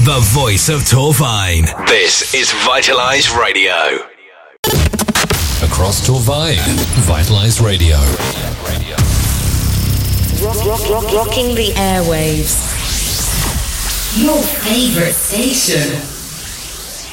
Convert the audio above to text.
The voice of Torvine. This is Vitalize Radio. Across Torvine, Vitalize Radio. Rocking the airwaves. Your favorite station.